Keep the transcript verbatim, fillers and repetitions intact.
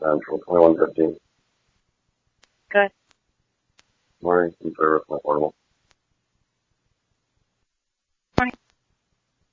Central, twenty-one fifteen. Good. Morning, I'm sorry, my portable.